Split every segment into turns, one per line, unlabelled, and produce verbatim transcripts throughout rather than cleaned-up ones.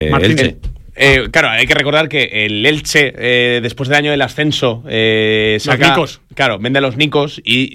Martín.
Elche. Eh, claro, hay que recordar que el Elche, eh, después del año del ascenso, eh, saca,
los Nicos.
Claro, vende a los Nicos y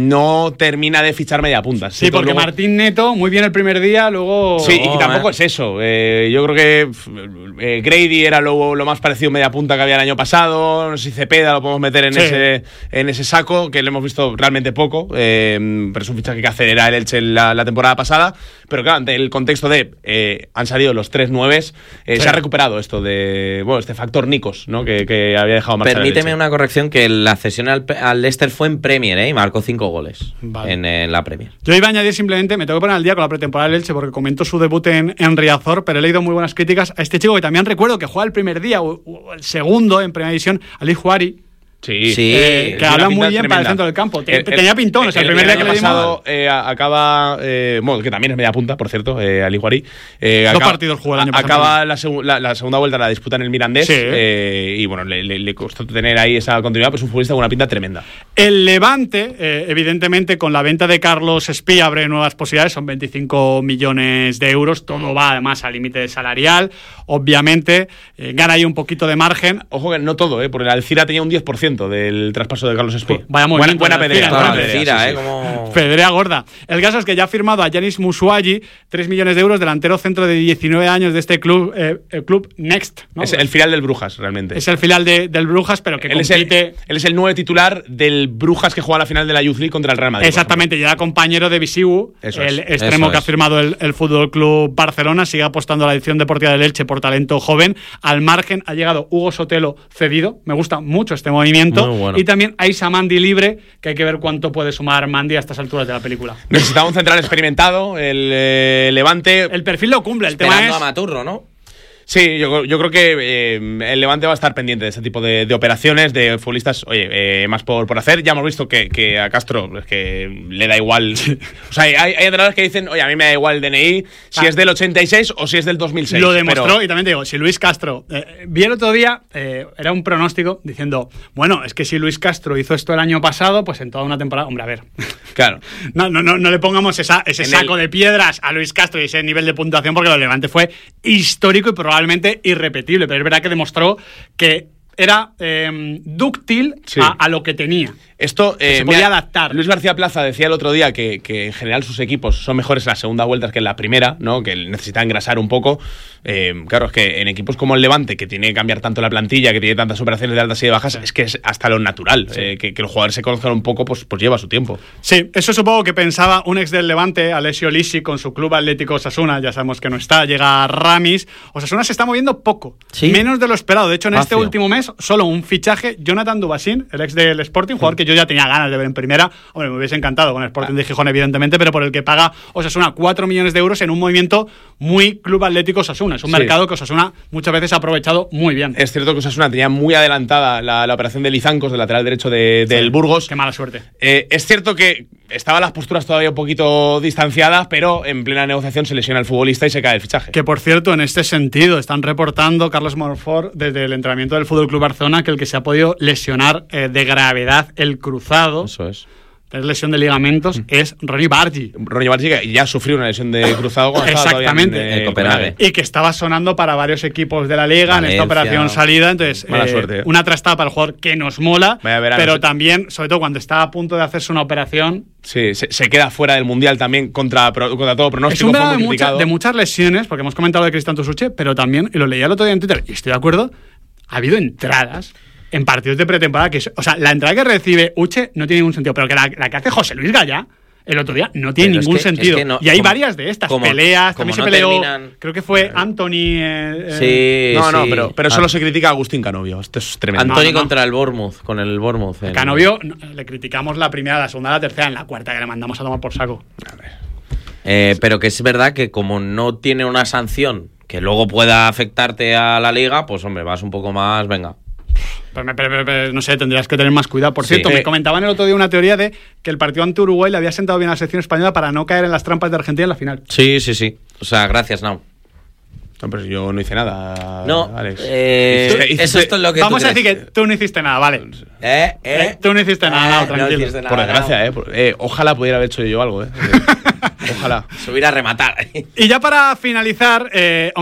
no termina de fichar media punta.
Sí, porque luego... Martín Neto, muy bien el primer día, luego...
Sí,
oh,
y tampoco
eh.
es eso. Eh, yo creo que eh, Grady era lo, lo más parecido a media punta que había el año pasado. No sé si Cepeda lo podemos meter en, sí. ese, en ese saco, que lo hemos visto realmente poco. Eh, pero es un fichaje que acelera el Elche la, la temporada pasada. Pero claro, ante el contexto de eh, han salido los tres nueves, eh, sí. se ha recuperado esto de bueno este factor Nicos, ¿no? que, que había dejado marchar.
Permíteme una corrección, que la cesión al, al Leicester fue en Premier, ¿eh? Y marcó cinco goles vale. en, en la Premier.
Yo iba a añadir simplemente, me tengo que poner al día con la pretemporada del Elche porque comentó su debut en, en Riazor, pero he leído muy buenas críticas a este chico que también recuerdo que juega el primer día o, o el segundo en primera división, Ali Juari.
Sí,
sí eh, que habla muy bien tremenda. Para el centro del campo. El, Tenía el, pintón, el, o sea, el, el primer día que le dimos.
Eh, acaba, eh, bueno, que también es media punta, por cierto, eh, Ali Juari.
Eh, Dos acaba, partidos jugó el año pasado.
Acaba la, seg la, la segunda vuelta, la disputa en el Mirandés. Sí. Eh, y bueno, le, le, le costó tener ahí esa continuidad, pues un futbolista con una pinta tremenda.
El Levante, eh, evidentemente, con la venta de Carlos Espí abre nuevas posibilidades, son veinticinco millones de euros. Todo va además al límite salarial. Obviamente, eh, gana ahí un poquito de margen.
Ojo que no todo, eh, porque el Alcira tenía un diez por ciento del traspaso de Carlos Espí.
Vaya muy
buena, buena pedrea.
Buena pedrea, ¿eh? Como...
Pedrea gorda. El caso es que ya ha firmado a Yanis Musuagi, tres millones de euros, delantero centro de diecinueve años de este club, eh, el club Next, ¿no?
Es el filial del Brujas, realmente.
Es el filial de, del Brujas, pero que
él
compite...
Es el, él es el nuevo titular del Brujas que juega la final de la Youth League contra el Real Madrid.
Exactamente, y era compañero de Visiu, el
es,
extremo que ha firmado el, el Fútbol Club Barcelona. Sigue apostando a la edición deportiva del Elche por talento joven. Al margen ha llegado Hugo Sotelo cedido. Me gusta mucho este movimiento.
Bueno.
Y también Aisa Mandi libre, que hay que ver cuánto puede sumar Mandi a estas alturas de la película.
Necesitaba un central experimentado, el eh, Levante.
El perfil lo cumple, el
Esperando
tema es...
a Maturro, ¿no?
Sí, yo, yo creo que eh, el Levante va a estar pendiente de este tipo de, de operaciones, de futbolistas, oye, eh, más por, por hacer. Ya hemos visto que, que a Castro es que le da igual. O sea, hay, hay entrenadores que dicen, oye, a mí me da igual el D N I, si ah, es del ochenta y seis o si es del dos mil seis.
Lo demostró,
pero...
y también te digo, si Luis Castro, eh, vi el otro día, eh, era un pronóstico diciendo, bueno, es que si Luis Castro hizo esto el año pasado, pues en toda una temporada, hombre, a ver.
Claro.
No, no, no, no le pongamos esa, ese en saco el... de piedras a Luis Castro y ese nivel de puntuación, porque lo del Levante fue histórico y probablemente irrepetible. Pero es verdad que demostró que era eh, dúctil sí. a, a lo que tenía.
Esto eh,
se podía
mira,
adaptar.
Luis García Plaza decía el otro día que, que en general sus equipos son mejores en la segunda vuelta que en la primera, ¿no? Que necesita engrasar un poco. Eh, claro, es que en equipos como el Levante, que tiene que cambiar tanto la plantilla, que tiene tantas operaciones de altas y de bajas, sí. es que es hasta lo natural. Sí. Eh, que, que los jugadores se conozcan un poco, pues, pues lleva su tiempo.
Sí, eso supongo que pensaba un ex del Levante, Alessio Lisi, con su club Atlético Osasuna. Ya sabemos que no está, llega Ramis. Osasuna se está moviendo poco, ¿sí? Menos de lo esperado. De hecho, en Vacio. este último mes, solo un fichaje, Jonathan Dubasín, el ex del Sporting, jugador que yo ya tenía ganas de ver en primera. Hombre, me hubiese encantado con el Sporting de Gijón, evidentemente, pero por el que paga Osasuna cuatro millones de euros en un movimiento muy Club Atlético Osasuna. Es un sí. mercado que Osasuna muchas veces ha aprovechado muy bien.
Es cierto que Osasuna tenía muy adelantada la, la operación de Lizancos, del lateral derecho de, del sí. Burgos.
Qué mala suerte.
Eh, es cierto que estaban las posturas todavía un poquito distanciadas, pero en plena negociación se lesiona el futbolista y se cae el fichaje.
Que por cierto, en este sentido, están reportando Carlos Monfort desde el entrenamiento del Fútbol Club Barcelona que el que se ha podido lesionar eh, de gravedad el cruzado.
Eso es.
Es lesión de ligamentos, mm. es Ronnie Bargi.
Ronnie Bargi que ya sufrió una lesión de cruzado cuando
Exactamente.
Estaba en, eh,
Copenhague.
Y que estaba sonando para varios equipos de la liga Valencia. En esta operación salida. Entonces,
Mala
eh,
suerte.
una trastada para el jugador que nos mola,
verano,
pero
sí.
también, sobre todo cuando está a punto de hacerse una operación.
Sí, se, se queda fuera del Mundial también contra, contra todo pronóstico.
Es un verano de, mucha, de muchas lesiones, porque hemos comentado de Cristian Tosuche, pero también, y lo leía el otro día en Twitter, y estoy de acuerdo, ha habido entradas en partidos de pretemporada que, o sea, la entrada que recibe Uche no tiene ningún sentido, pero que la, la que hace José Luis Gallá el otro día no tiene pero ningún es que, sentido. Es que no, y hay como, varias de estas como, peleas, también
como
se
no
peleó,
terminan...
creo que fue Anthony. Eh,
sí,
no,
sí.
no, pero, pero solo ah. se critica a Agustín Canovio. Esto es tremendo.
Anthony
no, no, no.
contra el Bournemouth, con el Bournemouth. El...
Canovio le criticamos la primera, la segunda, la tercera, en la cuarta que le mandamos a tomar por saco.
A ver.
Eh, pero que es verdad que como no tiene una sanción que luego pueda afectarte a la liga, pues hombre, vas un poco más, venga.
Pero, pero, pero, pero, no sé, tendrías que tener más cuidado. Por
sí.
cierto,
eh.
me comentaban el otro día una teoría de que el partido ante Uruguay le había sentado bien a la selección española para no caer en las trampas de Argentina en la final.
Sí, sí, sí. O sea, gracias, Nau.
No, pero yo no hice nada,
no,
Alex.
Eh,
hiciste, hiciste,
eso es lo que
Vamos
tú
a decir que tú no hiciste nada, vale.
Eh, eh,
tú no hiciste nada,
eh,
no, tranquilo.
No hiciste nada,
por desgracia, no. eh, eh. Ojalá pudiera haber hecho yo algo, eh. Ojalá.
Subir a rematar.
Y ya para finalizar, eh, hombre...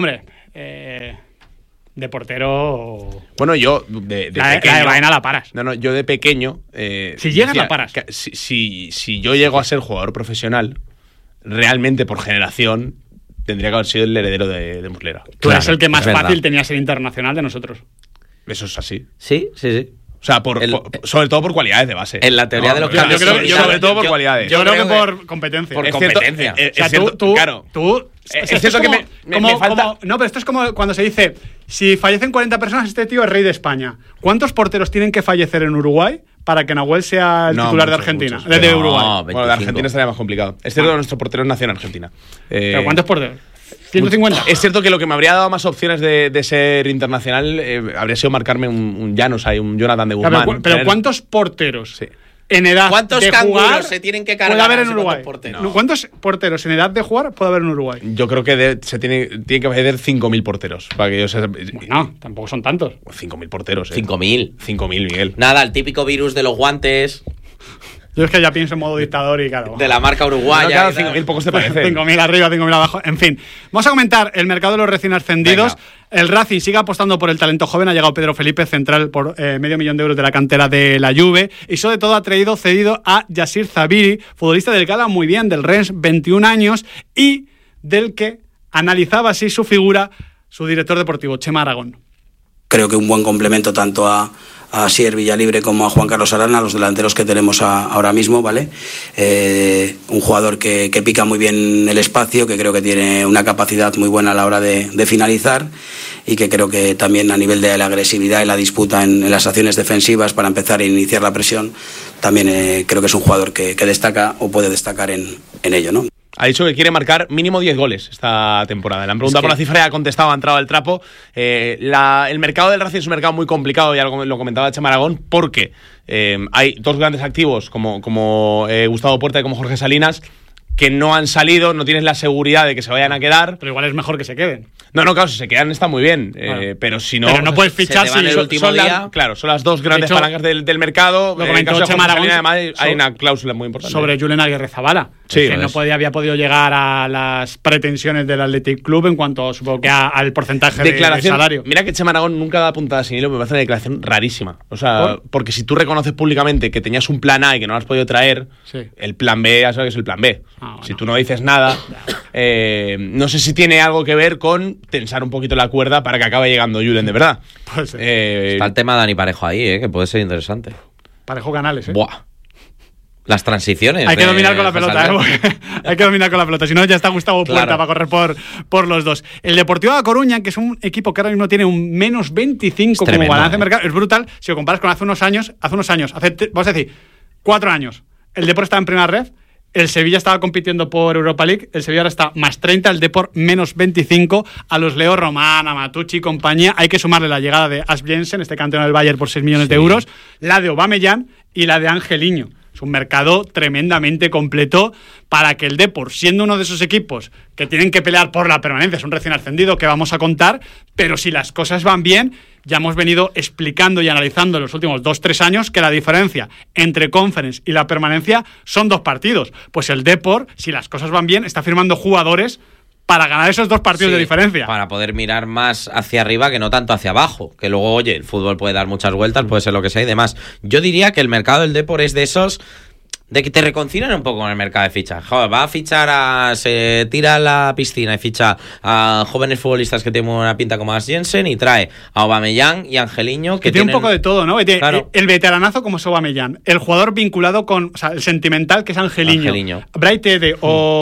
Eh, de portero.
Bueno, yo de, de
la,
pequeño.
La de Baena la paras.
No, no, yo de pequeño. Eh,
si llegas,
decía,
la paras.
Que, si, si, si yo llego a ser jugador profesional, realmente por generación, tendría que haber sido el heredero de, de Muslera.
Tú
Claro,
eres el que más
es
fácil
verdad.
tenía ser internacional de nosotros.
Eso es así.
Sí, sí, sí.
O sea, por,
El-
por- sobre todo por cualidades de base.
En la teoría
No,
de los
yo-
cambios
yo creo que-
orbitales,
sobre todo por
yo-
cualidades.
Yo,
Yo
creo,
creo
que,
que
por competencia.
por
Es cierto,
competencia.
eh, eh,
O sea,
es cierto,
tú, tú,
claro.
tú-
Es
esto
cierto que
como-
me- me-
como-
me falta-
como- no, pero esto es como cuando se dice, si fallecen cuarenta personas, este tío es rey de España. ¿Cuántos porteros tienen que fallecer en Uruguay para que Nahuel sea el
No,
titular de
muchos,
Argentina?
muchos.
De, de
No,
Uruguay.
Bueno, de
veinticinco.
Argentina estaría más complicado. Es cierto que nuestro portero nació en Argentina. Eh,
¿Pero cuántos porteros? ¿ciento cincuenta?
Es cierto que lo que me habría dado más opciones de, de ser internacional eh, habría sido marcarme un, un Llanos, hay un Jonathan de
Claro,
Guzmán.
pero, cu- pero
Tener-
¿cuántos porteros
Sí.
en edad
¿Cuántos
de
canguros
jugar
se tienen que cargar
puede haber
a
en
ese
Uruguay?
cuántos porteros?
No, ¿Cuántos porteros en edad de jugar puede haber en Uruguay?
Yo creo que de- se tiene, tiene que haber cinco mil porteros. Para que yo sea,
No, tampoco son tantos.
cinco mil porteros. Eh.
cinco mil.
cinco mil, Miguel.
Nada, el típico virus de los guantes,
Yo es que ya pienso en modo dictador y claro.
de la marca uruguaya.
No, claro,
y tal.
cinco mil pocos te parecen.
cinco mil arriba, cinco mil abajo. En fin, vamos a comentar el mercado de los recién ascendidos.
Venga.
El Racing sigue apostando por el talento joven. Ha llegado Pedro Felipe, central por eh, medio millón de euros de la cantera de la Juve. Y sobre todo ha traído cedido a Yassir Zabiri, futbolista del Gala muy bien, del Rennes, veintiún años, y del que analizaba así su figura su director deportivo, Chema Aragón.
Creo que un buen complemento tanto a, a Sier Villalibre como a Juan Carlos Arana, los delanteros que tenemos a, ahora mismo, ¿vale? Eh, un jugador que, que pica muy bien el espacio, que creo que tiene una capacidad muy buena a la hora de, de finalizar y que creo que también a nivel de la agresividad y la disputa en, en las acciones defensivas para empezar a iniciar la presión, también eh, creo que es un jugador que, que destaca o puede destacar en, en ello, ¿no?
Ha dicho que quiere marcar mínimo diez goles esta temporada. Le han preguntado
Es que-
por la cifra y ha contestado, ha entrado al trapo. Eh, la- el mercado del Racing es un mercado muy complicado, ya lo, lo comentaba Chema Aragón, porque eh, hay dos grandes activos como, como eh, Gustavo Puerta y como Jorge Salinas que no han salido, no tienes la seguridad de que se vayan a quedar.
Pero igual es mejor que se queden.
No, no, claro, si se quedan está muy bien, eh,
Claro.
pero si no...
Pero no puedes fichar
te van
si
el
son-
último
son
día.
las, claro, son las dos grandes
hecho,
palancas del, del mercado.
lo
En el
comentó
caso de
Chema
Jorge
Aragón
Salinas, además, hay
so-
una cláusula muy importante.
Sobre Julen Aguirre Zabala,
Sí,
que no
es.
podía, había podido llegar a las pretensiones del Athletic Club en cuanto, supongo que a- al porcentaje de- de,
Declaración.
salario.
Mira que Chema Aragón nunca da puntada sin hilo, me parece una declaración rarísima. O sea,
¿Por?
porque si tú reconoces públicamente que tenías un plan A y que no lo has podido traer,
Sí.
el plan B ya sabes que es el plan B.
Ah, bueno.
Si tú no dices nada, eh, no sé si tiene algo que ver con tensar un poquito la cuerda para que acabe llegando Julen de verdad.
Puede ser.
Eh,
Está el tema de Dani Parejo ahí, ¿eh? Que puede ser interesante.
Parejo Canales, ¿eh?
Buah. Las transiciones.
Hay que
de
dominar con la
José
pelota,
Alberto.
¿eh? Porque hay que dominar con la pelota. Si no, ya está Gustavo Puerta
Claro.
para correr por, por los dos. El Deportivo de A Coruña, que es un equipo que ahora mismo tiene un menos veinticinco
Es
como
tremendo,
balance de
¿eh?
mercado, es brutal. Si lo comparas con hace unos años, hace unos años, hace, te- vamos a decir, cuatro años, el Depor estaba en primera red, el Sevilla estaba compitiendo por Europa League, el Sevilla ahora está más treinta, el Depor menos veinticinco, a los Leo Román, a Matucci y compañía, hay que sumarle la llegada de Ash Jensen, este campeón del Bayern por seis millones de euros, la de Aubameyang y la de Angeliño. Es un mercado tremendamente completo para que el Depor, siendo uno de esos equipos que tienen que pelear por la permanencia, es un recién ascendido que vamos a contar, pero si las cosas van bien, ya hemos venido explicando y analizando en los últimos dos, tres años que la diferencia entre Conference y la permanencia son dos partidos. Pues el Depor, si las cosas van bien, está firmando jugadores para ganar esos dos partidos
Sí,
de diferencia.
Para poder mirar más hacia arriba que no tanto hacia abajo. Que luego, oye, el fútbol puede dar muchas vueltas, puede ser lo que sea y demás. Yo diría que el mercado del Depor es de esos de que te reconcilian un poco con el mercado de fichas. Joder, va a fichar a... se tira a la piscina y ficha a jóvenes futbolistas que tienen una pinta como Ash Jensen y trae a Aubameyang y a Angeliño que,
Que tiene
tienen...
un poco de todo, ¿no? Que tiene
Claro.
el veteranazo como es Aubameyang, el jugador vinculado con, o sea, el sentimental que es Angeliño,
Angeliño.
Braithwaite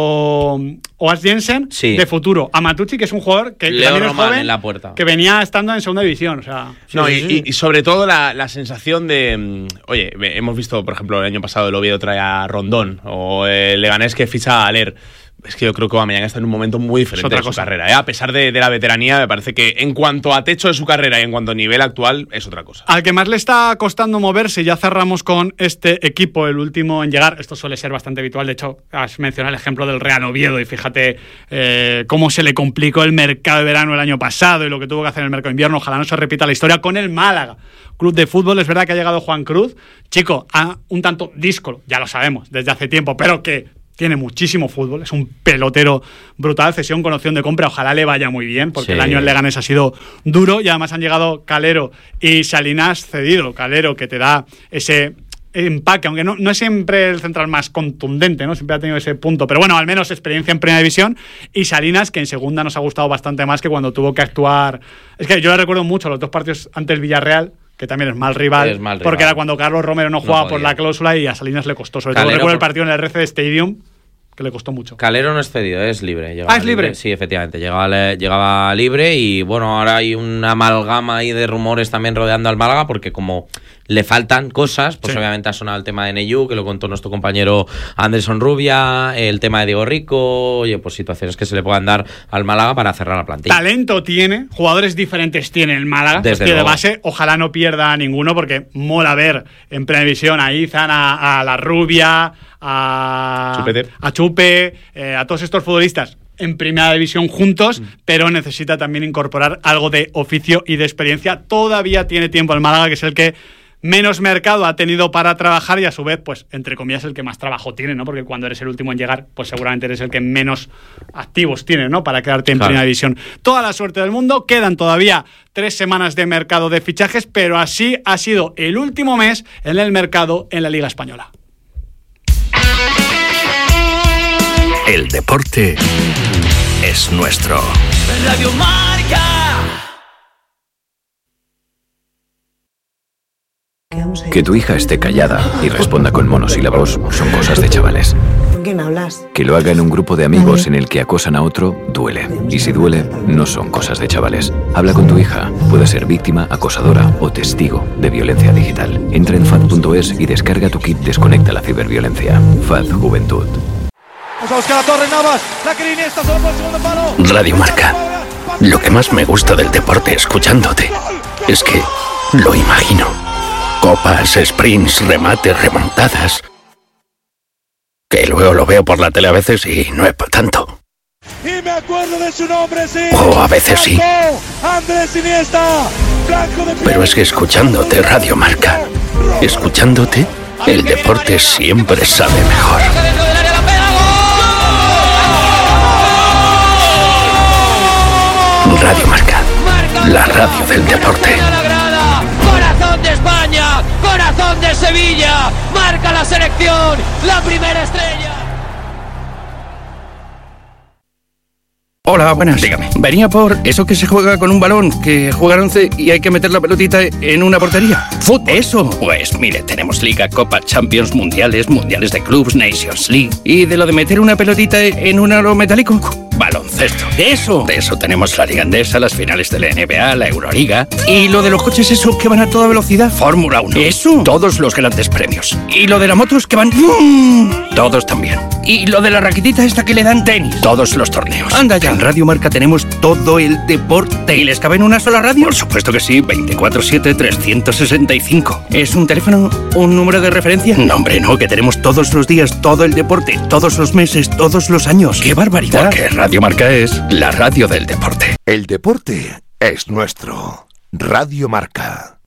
o, o Ash Jensen
Sí.
de futuro, a Matucci, que es un jugador que
Leo
también es
Román
joven,
en la puerta.
que venía estando en segunda división, o sea,
No,
sí,
y,
sí, sí.
y- y sobre todo la, la sensación de. mm, Oye, ve- hemos visto, por ejemplo, el año pasado el Oviedo trae a Rondón o el Leganés que ficha a Aller. Es que yo creo que Aubameyang está en un momento muy diferente
otra
de su
cosa.
carrera. ¿eh? A pesar de, de la veteranía, me parece que en cuanto a techo de su carrera y en cuanto a nivel actual, es otra cosa.
Al que más le está costando moverse, ya cerramos con este equipo, el último en llegar. Esto suele ser bastante habitual. De hecho, has mencionado el ejemplo del Real Oviedo y fíjate eh, cómo se le complicó el mercado de verano el año pasado y lo que tuvo que hacer en el mercado de invierno. Ojalá no se repita la historia con el Málaga. Club de fútbol, es verdad que ha llegado Juan Cruz. Chico, a un tanto díscolo, ya lo sabemos, desde hace tiempo, pero que tiene muchísimo fútbol, es un pelotero brutal, cesión con opción de compra, ojalá le vaya muy bien, porque sí. El año en Leganés ha sido duro y además han llegado Calero y Salinas cedido. Calero, que te da ese empaque, aunque no, no es siempre el central más contundente, ¿no? Siempre ha tenido ese punto, pero bueno, al menos experiencia en primera división, y Salinas, que en segunda nos ha gustado bastante más que cuando tuvo que actuar. Es que yo le recuerdo mucho los dos partidos ante el Villarreal, que también es mal rival, es mal rival, porque era cuando Carlos Romero no jugaba no por la cláusula y a Salinas le costó. Sobre Calero todo recuerdo el partido en el R C D Stadium, que le costó mucho.
Calero no es cedido, es libre.
Ah, es libre.
libre. Sí, efectivamente, llegaba, llegaba libre y bueno, ahora hay una amalgama ahí de rumores también rodeando al Málaga, porque como le faltan cosas, pues sí. Obviamente ha sonado el tema de Neyú, que lo contó nuestro compañero Anderson Rubia, el tema de Diego Rico, oye, pues situaciones que se le puedan dar al Málaga para cerrar la plantilla.
Talento tiene, jugadores diferentes tiene el Málaga,
desde
de base, ojalá no pierda ninguno, porque mola ver en Primera División a Izan, a, a la Rubia, a
Chupete.
a Chupe, eh, a todos estos futbolistas en Primera División juntos, mm. pero necesita también incorporar algo de oficio y de experiencia. Todavía tiene tiempo el Málaga, que es el que menos mercado ha tenido para trabajar y a su vez, pues, entre comillas, el que más trabajo tiene, ¿no? Porque cuando eres el último en llegar, pues seguramente eres el que menos activos tienes, ¿no? Para quedarte en claro. Primera División. Toda la suerte del mundo. Quedan todavía tres semanas de mercado de fichajes, pero así ha sido el último mes en el mercado en la Liga Española.
El deporte es nuestro.
Radio Marca.
Que tu hija esté callada y responda con monosílabos son cosas de chavales.
¿Con quién hablas?
Que lo haga en un grupo de amigos en el que acosan a otro, duele. Y si duele, no son cosas de chavales. Habla con tu hija. Puede ser víctima, acosadora o testigo de violencia digital. Entra en fad punto es y descarga tu kit Desconecta la ciberviolencia. F A D Juventud.
Vamos a buscar a Torres Navas. La que Iniesta solo por el segundo palo.
Radio Marca. Lo que más me gusta del deporte escuchándote es que lo imagino. Copas, sprints, remates, remontadas. Que luego lo veo por la tele a veces y no es para tanto.
Y me acuerdo de su nombre, sí.
O a veces sí.
Andrés Iniesta. Blanco de
Pero es que escuchándote Radio Marca, escuchándote, el deporte siempre sabe mejor. Radio Marca, la radio del deporte.
Corazón de España, corazón de Sevilla, marca la selección, la primera estrella.
Hola, buenas. Dígame. Venía por eso que se juega con un balón, que juegan once y hay que meter la pelotita en una portería. ¿Fútbol? Eso. Pues mire, tenemos Liga, Copa, Champions, Mundiales, Mundiales de Clubs, Nations League. ¿Y de lo de meter una pelotita en un aro metálico? Baloncesto. ¿De eso? De eso tenemos la Liga Endesa, las finales de la N B A, la Euroliga. ¿Y lo de los coches eso que van a toda velocidad? Fórmula uno. ¿Eso? Todos los grandes premios. ¿Y lo de las motos que van...? ¡Mmm! Todos también. ¿Y lo de la raquetita esta que le dan tenis? Todos los torneos. Anda ya. En Radio Marca tenemos todo el deporte. ¿Y les cabe en una sola radio? Por supuesto que sí. veinticuatro siete, trescientos sesenta y cinco. ¿Es un teléfono? ¿Un número de referencia? No, hombre, no. Que tenemos todos los días todo el deporte. Todos los meses, todos los años. ¡Qué barbaridad! Porque Radio Marca es la radio del deporte.
El deporte es nuestro. Radio Marca.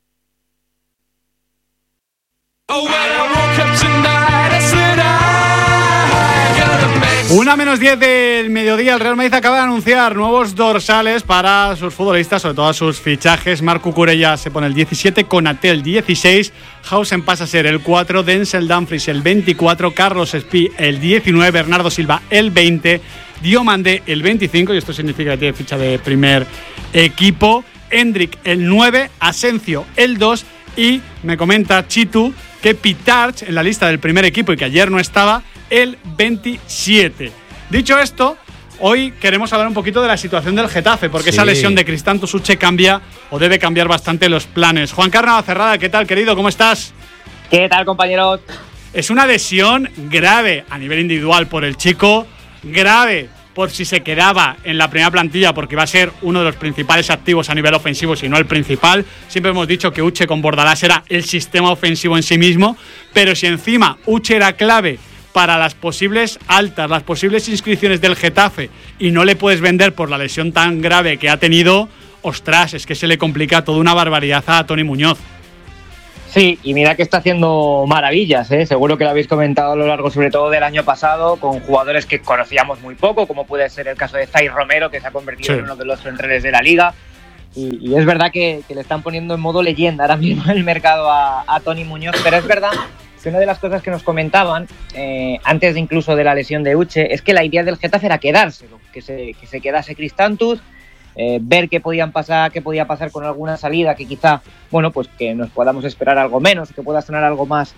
Una menos diez del mediodía, el Real Madrid acaba de anunciar nuevos dorsales para sus futbolistas, sobre todo a sus fichajes. Marc Cucurella se pone el diecisiete, Konaté el dieciséis, Hausen pasa a ser el cuatro, Denzel Dumfries el veinticuatro, Carlos Espí el diecinueve, Bernardo Silva el veinte, Diomandé el veinticinco, y esto significa que tiene ficha de primer equipo, Hendrik el nueve, Asencio el dos, y me comenta Chitu que Pitarch en la lista del primer equipo y que ayer no estaba, el veintisiete. Dicho esto, hoy queremos hablar un poquito de la situación del Getafe, porque sí. Esa lesión de Cristán Tusuche cambia o debe cambiar bastante los planes. Juan Carlos Cerrada, ¿qué tal, querido? ¿Cómo estás?
¿Qué tal, compañeros?
Es una lesión grave a nivel individual por el chico, grave por si se quedaba en la primera plantilla, porque va a ser uno de los principales activos a nivel ofensivo, si no el principal. Siempre hemos dicho que Uche con Bordalás era el sistema ofensivo en sí mismo, pero si encima Uche era clave para las posibles altas, las posibles inscripciones del Getafe, y no le puedes vender por la lesión tan grave que ha tenido, ostras, es que se le complica toda una barbaridad a Tony Muñoz.
Sí, y mira que está haciendo maravillas, ¿eh? Seguro que lo habéis comentado a lo largo sobre todo del año pasado, con jugadores que conocíamos muy poco, como puede ser el caso de Zay Romero, que se ha convertido sí. en uno de los centrales de la liga. Y, y es verdad que, que le están poniendo en modo leyenda ahora mismo en el mercado a, a Toni Muñoz, pero es verdad que una de las cosas que nos comentaban, eh, antes incluso de la lesión de Uche, es que la idea del Getafe era quedárselo, que se, que se quedase Cristantús, eh, ver qué podían pasar, qué podía pasar con alguna salida que quizá, bueno, pues que nos podamos esperar algo menos, que pueda sonar algo más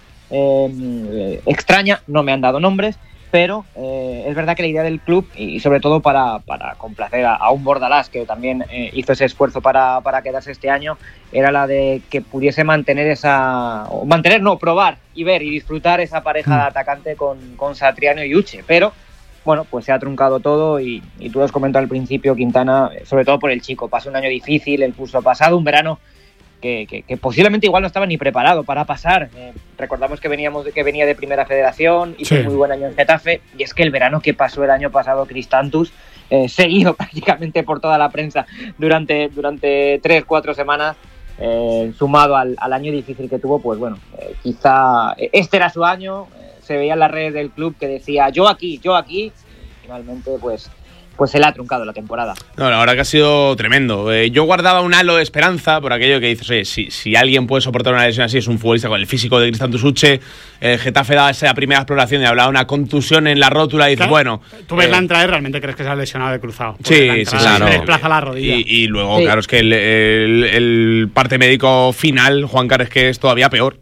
eh, extraña. No me han dado nombres, pero eh, es verdad que la idea del club, y sobre todo para, para complacer a, a un Bordalás que también eh, hizo ese esfuerzo para, para quedarse este año, era la de que pudiese mantener esa, o mantener, no, probar y ver y disfrutar esa pareja de atacante con, con Satriano y Uche, pero bueno, pues se ha truncado todo y, y tú has comentado al principio, Quintana, sobre todo por el chico, pasó un año difícil, el curso pasado, un verano Que, que, que posiblemente igual no estaba ni preparado para pasar. Eh, recordamos que veníamos de, que venía de Primera Federación, hizo sí. un muy buen año en Getafe, y es que el verano que pasó el año pasado Cristantús, eh, seguido prácticamente por toda la prensa durante, durante tres, cuatro semanas, eh, sumado al, al año difícil que tuvo, pues bueno, eh, quizá este era su año, eh, se veía en las redes del club que decía yo aquí, yo aquí, y finalmente pues... pues se le ha truncado la temporada.
No, la verdad que ha sido tremendo. Eh, yo guardaba un halo de esperanza por aquello que dices, oye, si, si alguien puede soportar una lesión así, es un futbolista con el físico de Cristantús Uche. El Getafe daba esa primera exploración y hablaba de una contusión en la rótula y dices, claro, bueno...
Tú ves
eh,
la entrada y realmente crees que se ha lesionado de cruzado.
Sí, sí, claro.
Se desplaza la rodilla.
Y, y luego,
sí.
claro, es que el, el, el parte médico final, Juan Carlos, es que es todavía peor.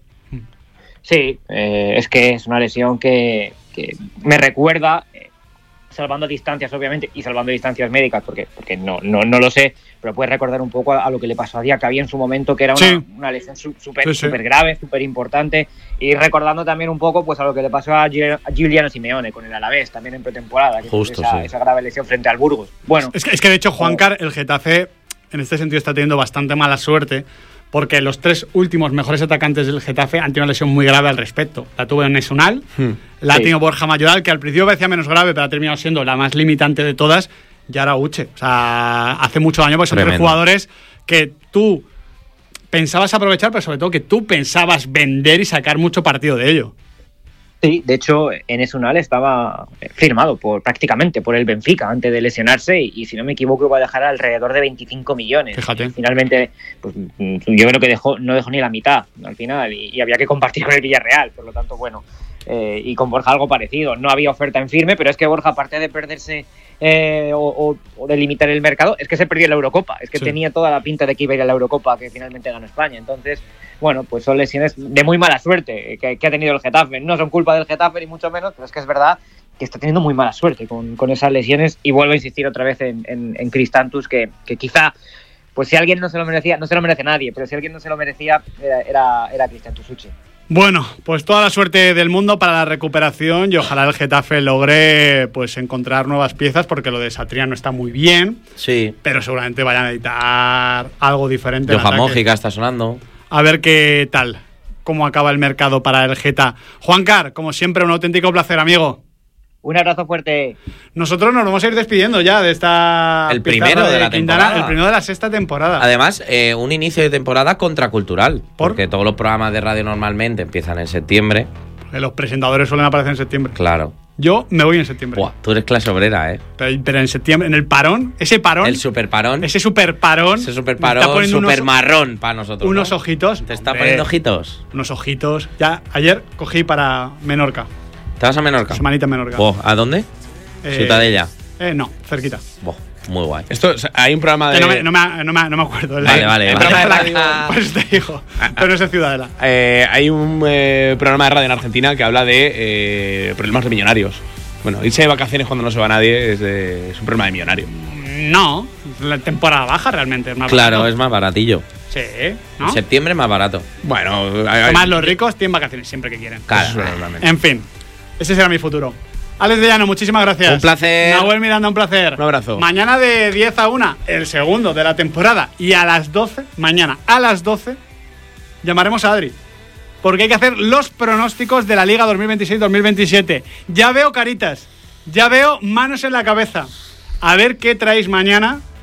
Sí, eh, es que es una lesión que, que me recuerda... salvando distancias obviamente y salvando distancias médicas porque, porque no, no, no lo sé, pero puedes recordar un poco a, a lo que le pasó a Diacabí en su momento, que era una, sí. una lesión súper sí, sí. súper grave, súper importante, y recordando también un poco pues a lo que le pasó a, G- a Giuliano Simeone con el Alavés también en pretemporada, que
Justo,
esa,
sí.
esa grave lesión frente al Burgos. Bueno,
es que, es que de hecho Juancar, el Getafe en este sentido está teniendo bastante mala suerte, porque los tres últimos mejores atacantes del Getafe han tenido una lesión muy grave al respecto. La tuvo en Nesunal, hmm. la ha tenido sí. Borja Mayoral, que al principio parecía menos grave, pero ha terminado siendo la más limitante de todas, y ahora Uche. O sea, hace mucho daño, porque son Tremendo. tres jugadores que tú pensabas aprovechar, pero sobre todo que tú pensabas vender y sacar mucho partido de ello.
Sí, de hecho, Enes Unal estaba firmado por prácticamente por el Benfica antes de lesionarse y, y si no me equivoco iba a dejar alrededor de veinticinco millones.
Fíjate.
Finalmente, pues, yo creo que dejó, no dejó ni la mitad al final y, y había que compartir con el Villarreal, por lo tanto, bueno, eh, y con Borja algo parecido. No había oferta en firme, pero es que Borja, aparte de perderse eh, o, o, o de limitar el mercado, es que se perdió la Eurocopa. Es que sí. tenía toda la pinta de que iba a ir a la Eurocopa, que finalmente ganó España. Entonces, bueno, pues son lesiones de muy mala suerte que, que ha tenido el Getafe. No son culpa del Getafe ni mucho menos, pero es que es verdad que está teniendo muy mala suerte con, con esas lesiones, y vuelvo a insistir otra vez en, en, en Cristantús, que, que quizá, pues si alguien no se lo merecía, no se lo merece nadie, pero si alguien no se lo merecía era, era, era Cristantús Uche.
Bueno, pues toda la suerte del mundo para la recuperación, y ojalá el Getafe logre pues encontrar nuevas piezas, porque lo de Satriano está muy bien,
sí,
pero seguramente vayan a necesitar algo diferente.
Johan Mójica está sonando.
A ver qué tal, cómo acaba el mercado para el Geta. Juancar, como siempre, un auténtico placer, amigo.
Un abrazo fuerte.
Nosotros nos vamos a ir despidiendo ya de esta...
El primero de, de la
Quintana,
temporada.
El primero de la sexta temporada.
Además, eh, un inicio de temporada contracultural. ¿Por? Porque todos los programas de radio normalmente empiezan en septiembre.
Porque los presentadores suelen aparecer en septiembre.
Claro.
Yo me voy en septiembre.
Buah, tú eres clase obrera, ¿eh?
Pero, pero en septiembre, en el parón, ese parón...
El super parón.
Ese super parón.
Ese super parón, super unos, marrón para nosotros.
Unos
¿no?
ojitos.
¿Te está poniendo ojitos?
Unos ojitos. Ya, ayer cogí para Menorca.
¿Te vas a Menorca?
Semanita en Menorca.
Oh, ¿a dónde? Eh, Ciutadella.
Eh, no, cerquita.
Boh, muy guay.
Esto, o sea, hay un programa de...
Eh, no, me, no, me, no, me, no me acuerdo.
Vale,
el,
vale.
El
vale.
programa de radio, pues te digo. Pero no es en Ciudadela.
Eh, hay un eh, programa de radio en Argentina que habla de eh, problemas de millonarios. Bueno, irse de vacaciones cuando no se va nadie es, de, es un problema de millonario.
No, la temporada baja realmente es más
claro,
barato.
es más baratillo.
Sí, ¿no?
En septiembre es más barato.
Bueno,
además los ricos tienen vacaciones siempre que quieren.
Claro,
en fin, ese será mi futuro. Alex de Llano, muchísimas gracias.
Un placer.
Nahuel Miranda, un placer.
Un abrazo.
Mañana de diez a una, el segundo de la temporada. Y a las doce, mañana a las doce, llamaremos a Adri. Porque hay que hacer los pronósticos de la Liga dos mil veintiséis dos mil veintisiete. Ya veo caritas, ya veo manos en la cabeza. A ver qué traéis mañana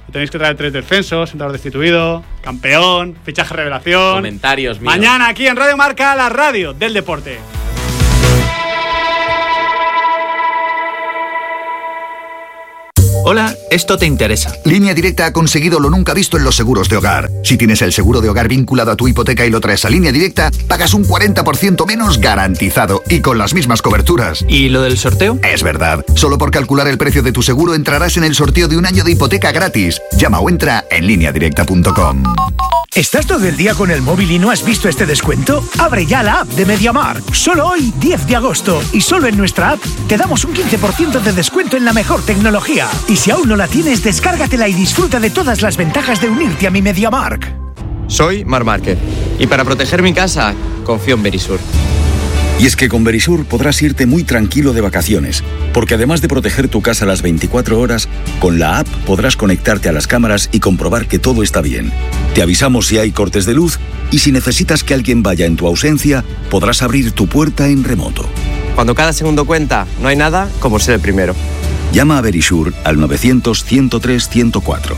Tenéis que traer tres descensos, entrenador destituido, campeón, fichaje revelación.
Comentarios míos.
Mañana aquí en Radio Marca, la radio del deporte.
Hola, esto te interesa.
Línea Directa ha conseguido lo nunca visto en los seguros de hogar. Si tienes el seguro de hogar vinculado a tu hipoteca y lo traes a Línea Directa, pagas un cuarenta por ciento menos garantizado y con las mismas coberturas.
¿Y lo del sorteo?
Es verdad. Solo por calcular el precio de tu seguro entrarás en el sorteo de un año de hipoteca gratis. Llama o entra en línea directa punto com.
¿Estás todo el día con el móvil y no has visto este descuento? Abre ya la app de MediaMarkt. Solo hoy, diez de agosto, y solo en nuestra app, te damos un quince por ciento de descuento en la mejor tecnología. Y si aún no la tienes, descárgatela y disfruta de todas las ventajas de unirte a mi MediaMarkt.
Soy Marc Márquez, y para proteger mi casa, confío en Verisur.
Y es que con Verisur podrás irte muy tranquilo de vacaciones, porque además de proteger tu casa las veinticuatro horas, con la app podrás conectarte a las cámaras y comprobar que todo está bien. Te avisamos si hay cortes de luz y si necesitas que alguien vaya en tu ausencia, podrás abrir tu puerta en remoto.
Cuando cada segundo cuenta, no hay nada como ser el primero.
Llama a Verisur al novecientos, ciento tres, ciento cuatro.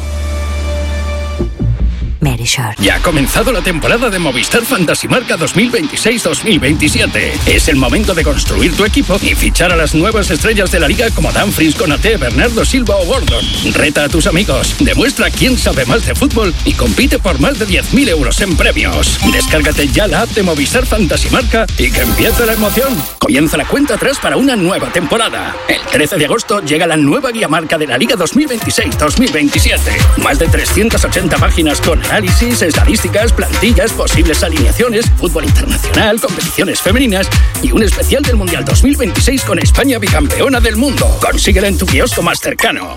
Verisur.
Ya ha comenzado la temporada de Movistar Fantasy Marca dos mil veintiséis dos mil veintisiete. Es el momento de construir tu equipo y fichar a las nuevas estrellas de la liga como Dumfries, Konaté, Bernardo Silva o Gordon. Reta a tus amigos, demuestra quién sabe más de fútbol y compite por más de diez mil euros en premios. Descárgate ya la app de Movistar Fantasy Marca y que empiece la emoción. Comienza la cuenta atrás para una nueva temporada. El trece de agosto llega la nueva guía marca de la liga dos mil veintiséis dos mil veintisiete. Más de trescientas ochenta páginas con análisis, estadísticas, plantillas, posibles alineaciones, fútbol internacional, competiciones femeninas y un especial del Mundial dos mil veintiséis con España bicampeona del mundo. Consíguela en tu kiosco más cercano.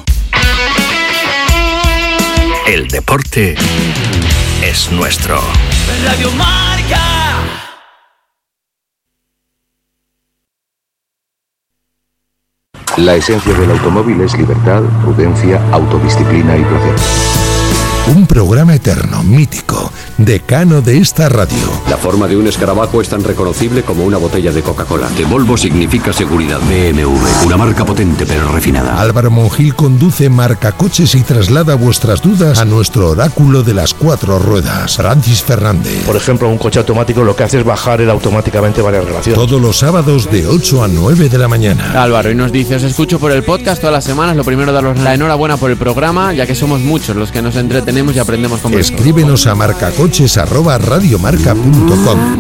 El deporte es nuestro.
Radio Marca.
La esencia del automóvil es libertad, prudencia, autodisciplina y placer.
Un programa eterno, mítico, decano de esta radio.
La forma de un escarabajo es tan reconocible como una botella de Coca-Cola. De Volvo significa seguridad. B M W, una marca potente pero refinada.
Álvaro Monjil conduce Marcacoches y traslada vuestras dudas a nuestro oráculo de las cuatro ruedas, Francis Fernández.
Por ejemplo, un coche automático lo que hace es bajar él automáticamente varias relaciones.
Todos los sábados de ocho a nueve de la mañana.
Álvaro, y nos dice, os escucho por el podcast todas las semanas. Lo primero, daros la enhorabuena por el programa, ya que somos muchos los que nos entretenemos y aprendemos con vosotros.
Escríbenos a marcacoches arroba radiomarca punto com.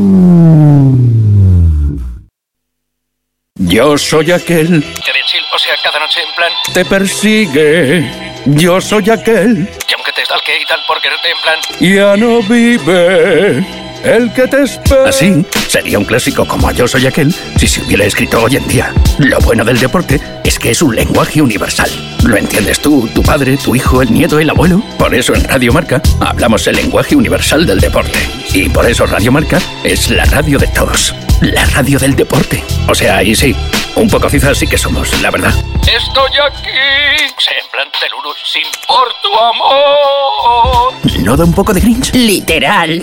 Yo soy aquel
Que bien sil, o sea, cada noche en plan
te persigue. Yo soy aquel
y aunque te stalke y tal por quererte en plan
ya no vive el que te espera. Así sería un clásico como Yo soy aquel si se hubiera escrito hoy en día. Lo bueno del deporte es que es un lenguaje universal. ¿Lo entiendes tú, tu padre, tu hijo, el nieto, el abuelo? Por eso en Radio Marca hablamos el lenguaje universal del deporte. Y por eso Radio Marca es la radio de todos. La radio del deporte. O sea, ahí sí, un poco cifras sí que somos, la verdad.
estoy aquí, o sea, en plan teluru, sin por tu amor.
¿No da un poco de cringe?
Literal.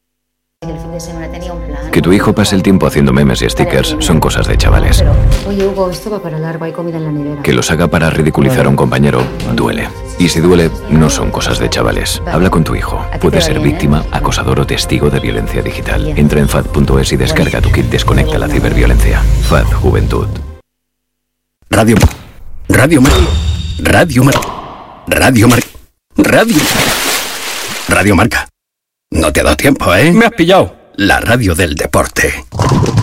Que tu hijo pase el tiempo haciendo memes y stickers son cosas de chavales.
Oye, Hugo, esto va para largo, hay comida en la nevera.
Que los haga para ridiculizar a un compañero duele. Y si duele, no son cosas de chavales. Habla con tu hijo. Puede ser víctima, acosador o testigo de violencia digital. Entra en fad punto es y descarga tu kit Desconecta la ciberviolencia. F A D Juventud.
Radio Radio Mar Radio Mar Radio Mar Radio Radio Marca. No te ha dado tiempo, ¿eh?
Me has pillado.
La radio del deporte.